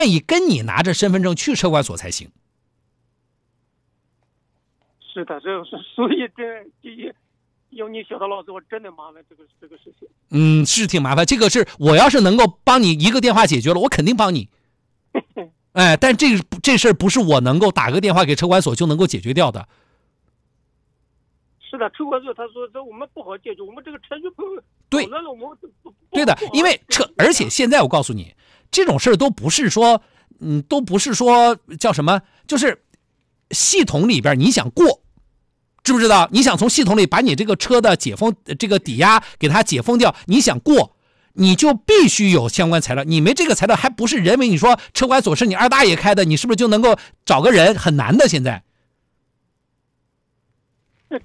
意跟你拿着身份证去车管所才行。 是的，所以有你小的老师，我真的麻烦这个事情。 是挺麻烦，这个是我要是能够帮你一个电话解决了，我肯定帮你。哎，但这事儿不是我能够打个电话给车管所就能够解决掉的。 是的，车管所他说这我们不好解决，我们这个程序对了，我们对的，因为而且现在我告诉你，这种事儿都不是说叫什么，就是系统里边你想过，知不知道？你想从系统里把你这个车的解封这个抵押给它解封掉，你想过，你就必须有相关材料。你没这个材料，还不是人为你说车管所是你二大爷开的，你是不是就能够找个人？很难的，现在。